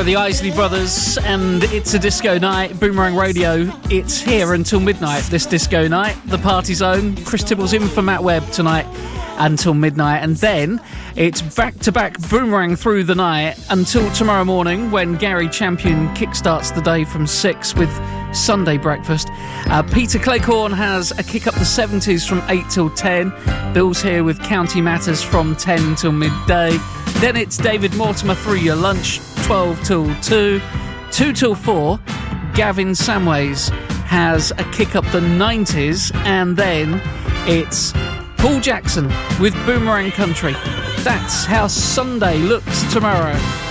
are the Isley Brothers, and it's a disco night. Boomerang Radio, it's here until midnight, this disco night. The Party Zone, Chris Tibble's in for Matt Webb tonight until midnight, and then it's back-to-back Boomerang through the night until tomorrow morning when Gary Champion kickstarts the day from 6 with Sunday Breakfast. Peter Cleghorn has a Kick Up the 70s from 8 till 10. Bill's here with County Matters from 10 till midday. Then it's David Mortimer through your lunch, 12 till 2. 2 till 4, Gavin Samways has a Kick Up the 90s. And then it's Paul Jackson with Boomerang Country. That's how Sunday looks tomorrow.